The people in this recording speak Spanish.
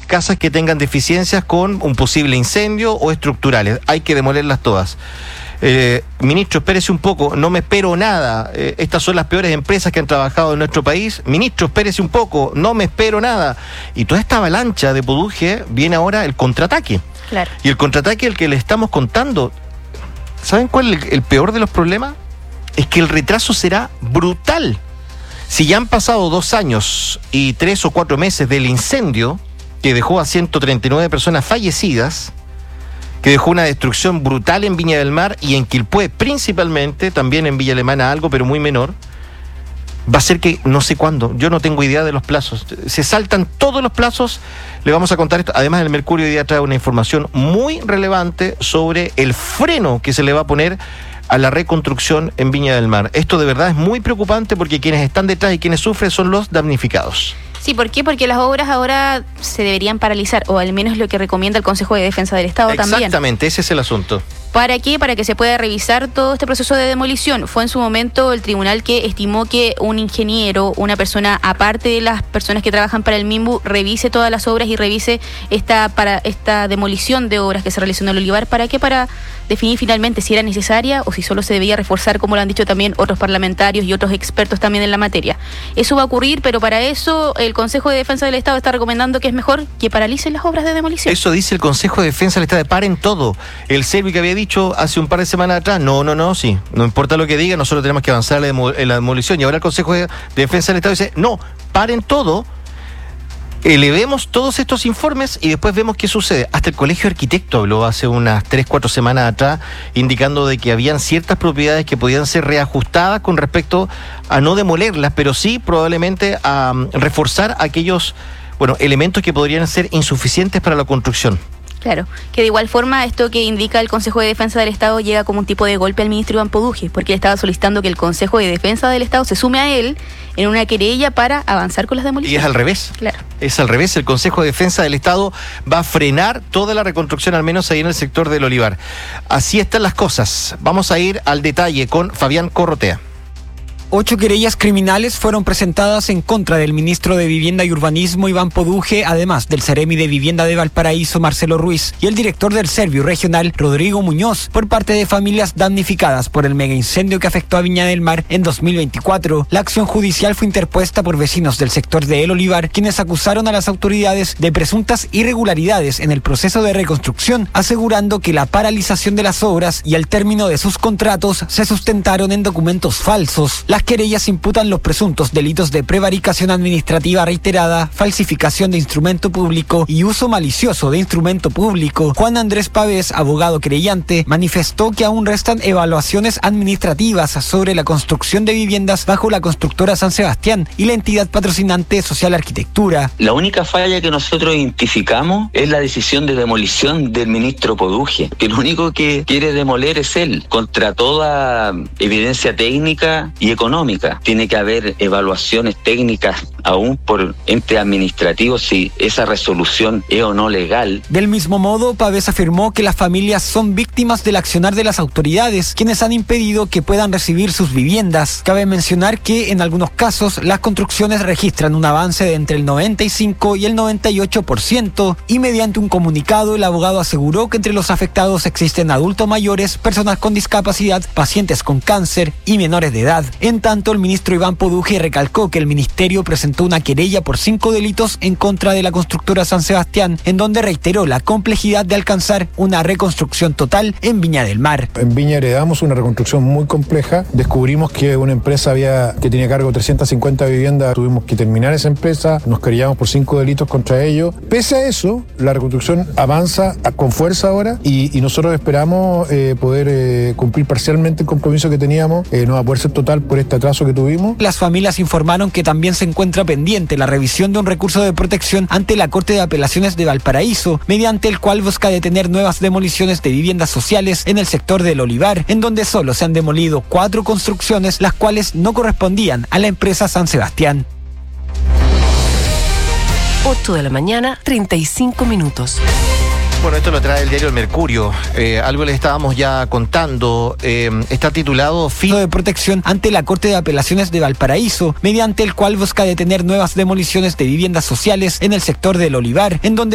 casas que tengan deficiencias con un posible incendio o estructurales. Hay que demolerlas todas. Ministro, espérese un poco, no me espero nada. Estas son las peores empresas que han trabajado en nuestro país. Ministro, espérese un poco, no me espero nada. Y toda esta avalancha de Poduje viene ahora el contraataque. Claro. Y el contraataque, el que le estamos contando, ¿saben cuál es el peor de los problemas? Es que el retraso será brutal. Si ya han pasado 2 años y 3 o 4 meses del incendio que dejó a 139 personas fallecidas, que dejó una destrucción brutal en Viña del Mar y en Quilpué principalmente, también en Villa Alemana algo, pero muy menor, va a ser que no sé cuándo, yo no tengo idea de los plazos, se saltan todos los plazos. Le vamos a contar esto. Además, el Mercurio hoy día trae una información muy relevante sobre el freno que se le va a poner a la reconstrucción en Viña del Mar. Esto de verdad es muy preocupante porque quienes están detrás y quienes sufren son los damnificados. Sí, ¿por qué? Porque las obras ahora se deberían paralizar, o al menos lo que recomienda el Consejo de Defensa del Estado también. Exactamente, ese es el asunto. ¿Para qué? Para que se pueda revisar todo este proceso de demolición. Fue en su momento el tribunal que estimó que un ingeniero, una persona aparte de las personas que trabajan para el MIMBU, revise todas las obras y revise esta demolición de obras que se realizó en el Olivar. ¿Para qué? Para definir finalmente si era necesaria o si solo se debía reforzar, como lo han dicho también otros parlamentarios y otros expertos también en la materia. Eso va a ocurrir, pero para eso el Consejo de Defensa del Estado está recomendando que es mejor que paralicen las obras de demolición. Eso dice el Consejo de Defensa del Estado, paren todo. El Servi que había dicho hace un par de semanas atrás, sí, no importa lo que diga, nosotros tenemos que avanzar en la demolición. Y ahora el Consejo de Defensa del Estado dice, no, paren todo, elevemos todos estos informes y después vemos qué sucede. Hasta el Colegio de Arquitectos habló hace unas 3-4 semanas atrás, indicando de que habían ciertas propiedades que podían ser reajustadas con respecto a no demolerlas, pero sí probablemente a reforzar aquellos elementos que podrían ser insuficientes para la construcción. Claro, que de igual forma esto que indica el Consejo de Defensa del Estado llega como un tipo de golpe al ministro Iván Poduje, porque él estaba solicitando que el Consejo de Defensa del Estado se sume a él en una querella para avanzar con las demoliciones. Y es al revés. Claro. Es al revés, el Consejo de Defensa del Estado va a frenar toda la reconstrucción, al menos ahí en el sector del Olivar. Así están las cosas. Vamos a ir al detalle con Fabián Corrotea. 8 querellas criminales fueron presentadas en contra del ministro de Vivienda y Urbanismo, Iván Poduje, además del Seremi de Vivienda de Valparaíso, Marcelo Ruiz, y el director del Serviu Regional, Rodrigo Muñoz, por parte de familias damnificadas por el megaincendio que afectó a Viña del Mar en 2024. La acción judicial fue interpuesta por vecinos del sector de El Olivar, quienes acusaron a las autoridades de presuntas irregularidades en el proceso de reconstrucción, asegurando que la paralización de las obras y el término de sus contratos se sustentaron en documentos falsos. Las querellas imputan los presuntos delitos de prevaricación administrativa reiterada, falsificación de instrumento público y uso malicioso de instrumento público. Juan Andrés Pavés, abogado querellante, manifestó que aún restan evaluaciones administrativas sobre la construcción de viviendas bajo la constructora San Sebastián y la entidad patrocinante Social Arquitectura. La única falla que nosotros identificamos es la decisión de demolición del ministro Poduje, que lo único que quiere demoler es él, contra toda evidencia técnica y económica. Tiene que haber evaluaciones técnicas aún por ente administrativo si esa resolución es o no legal. Del mismo modo, Pavés afirmó que las familias son víctimas del accionar de las autoridades, quienes han impedido que puedan recibir sus viviendas. Cabe mencionar que en algunos casos las construcciones registran un avance de entre el 95 y el 98%, y mediante un comunicado el abogado aseguró que entre los afectados existen adultos mayores, personas con discapacidad, pacientes con cáncer y menores de edad. En tanto, el ministro Iván Poduje recalcó que el ministerio presentó una querella por 5 delitos en contra de la constructora San Sebastián, en donde reiteró la complejidad de alcanzar una reconstrucción total en Viña del Mar. En Viña heredamos una reconstrucción muy compleja. Descubrimos que una empresa que tenía a cargo 350 viviendas. Tuvimos que terminar esa empresa. Nos querellamos por 5 delitos contra ellos. Pese a eso, la reconstrucción avanza con fuerza ahora y nosotros esperamos poder cumplir parcialmente el compromiso que teníamos. No va a poder ser total por este atraso que tuvimos. Las familias informaron que también se encuentra pendiente la revisión de un recurso de protección ante la Corte de Apelaciones de Valparaíso, mediante el cual busca detener nuevas demoliciones de viviendas sociales en el sector del Olivar, en donde solo se han demolido 4 construcciones, las cuales no correspondían a la empresa San Sebastián. 8 de la mañana, 35 minutos. Bueno, esto lo trae el diario El Mercurio. Algo les estábamos ya contando. Está titulado de protección ante la Corte de Apelaciones de Valparaíso, mediante el cual busca detener nuevas demoliciones de viviendas sociales en el sector del Olivar, en donde